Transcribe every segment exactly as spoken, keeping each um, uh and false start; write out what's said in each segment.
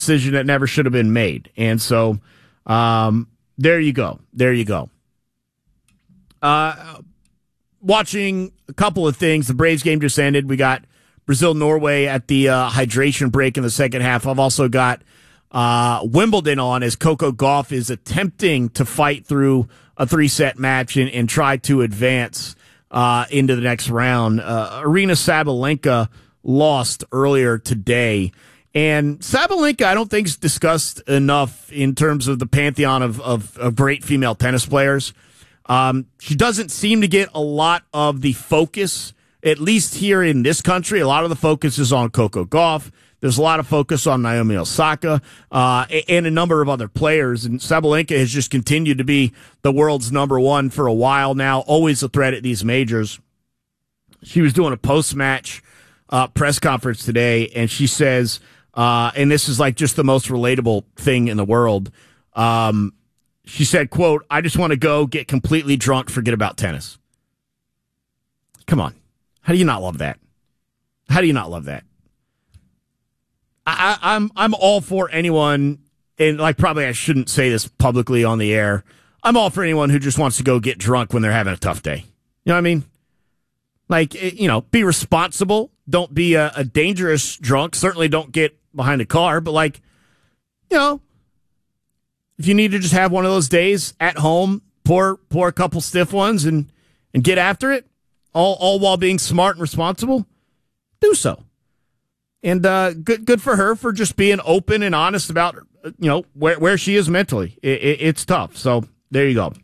decision that never should have been made. And so um, there you go. There you go. Uh, watching a couple of things. The Braves game just ended. We got Brazil-Norway at the uh, hydration break in the second half. I've also got uh, Wimbledon on as Coco Gauff is attempting to fight through a three-set match and, and try to advance uh, into the next round. Uh, Aryna Sabalenka lost earlier today. And Sabalenka, I don't think is discussed enough in terms of the pantheon of, of, of great female tennis players. Um, she doesn't seem to get a lot of the focus, at least here in this country. A lot of the focus is on Coco Gauff. There's a lot of focus on Naomi Osaka uh, and a number of other players. And Sabalenka has just continued to be the world's number one for a while now, always a threat at these majors. She was doing a post-match uh, press conference today, and she says, uh, and this is like just the most relatable thing in the world, um, she said, quote, "I just want to go get completely drunk, forget about tennis." Come on. How do you not love that? How do you not love that? I, I, I'm I'm all for anyone, and like probably I shouldn't say this publicly on the air. I'm all for anyone who just wants to go get drunk when they're having a tough day. You know what I mean? Like, you know, be responsible. Don't be a, a dangerous drunk. Certainly don't get behind a car. But like, you know, if you need to just have one of those days at home, pour pour a couple stiff ones and and get after it, all all while being smart and responsible, do so. And uh, good good for her for just being open and honest about, you know, where where she is mentally. It, it, it's tough. So there you go.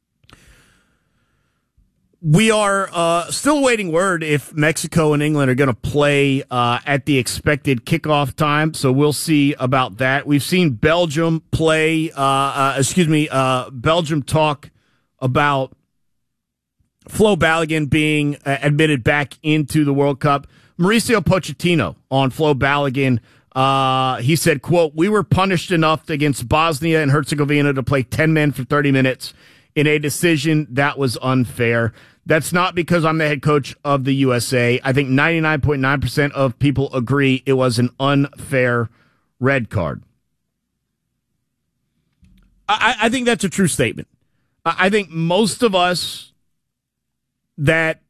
We are uh, still waiting word if Mexico and England are going to play uh, at the expected kickoff time. So we'll see about that. We've seen Belgium play, uh, uh, excuse me, uh, Belgium talk about Flo Balogun being uh, admitted back into the World Cup. Mauricio Pochettino on Flo Balogun, uh, he said, quote, "We were punished enough against Bosnia and Herzegovina to play ten men for thirty minutes in a decision that was unfair. That's not because I'm the head coach of the U S A. I think ninety-nine point nine percent of people agree it was an unfair red card." I, I think that's a true statement. I think most of us that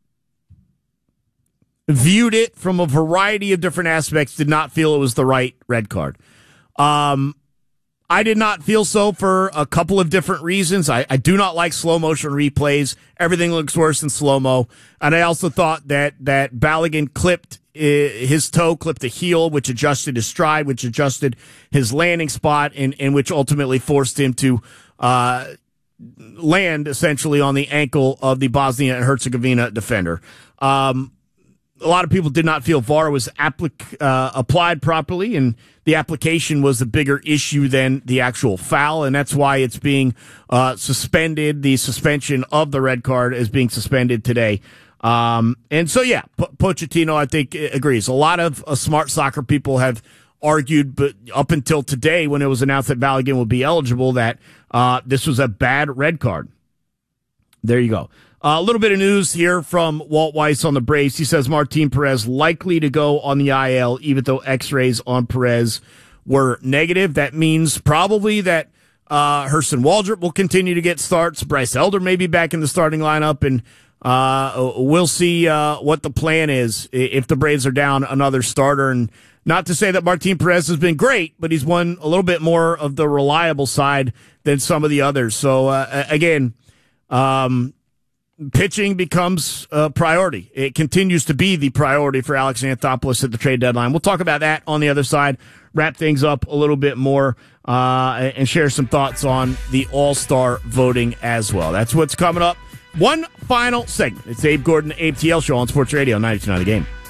viewed it from a variety of different aspects did not feel it was the right red card. Um, I did not feel so for a couple of different reasons. I, I do not like slow motion replays. Everything looks worse in slow-mo. And I also thought that, that Balogun clipped uh, his toe, clipped the heel, which adjusted his stride, which adjusted his landing spot, and, and which ultimately forced him to uh, land essentially on the ankle of the Bosnia and Herzegovina defender. Um, A lot of people did not feel V A R was applic- uh, applied properly, and the application was a bigger issue than the actual foul, and that's why it's being uh, suspended. The suspension of the red card is being suspended today. Um, and so, yeah, P- Pochettino, I think, agrees. A lot of uh, smart soccer people have argued, but up until today, when it was announced that Balogun would be eligible, that uh, this was a bad red card. There you go. Uh, a little bit of news here from Walt Weiss on the Braves. He says Martin Perez likely to go on the I L, even though x-rays on Perez were negative. That means probably that uh, Hurston Waldrop will continue to get starts. Bryce Elder may be back in the starting lineup, and uh, we'll see uh, what the plan is if the Braves are down another starter. And not to say that Martin Perez has been great, but he's won a little bit more of the reliable side than some of the others. So, uh, again, um, pitching becomes a priority. It continues to be the priority for Alex Anthopoulos at the trade deadline. We'll talk about that on the other side, wrap things up a little bit more, uh, and share some thoughts on the All-Star voting as well. That's what's coming up. One final segment. It's Abe Gordon, Abe T L Show on Sports Radio ninety-two point nine The Game.